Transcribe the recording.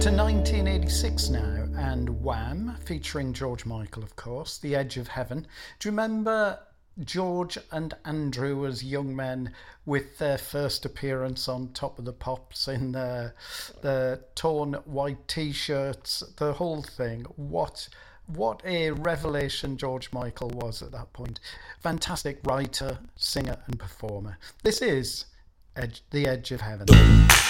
To 1986 now, and Wham, featuring George Michael, of course, The Edge of Heaven. Do you remember George and Andrew as young men with their first appearance on Top of the Pops in the torn white t-shirts, the whole thing? What a revelation George Michael was at that point. Fantastic writer, singer and performer. This is The Edge of Heaven.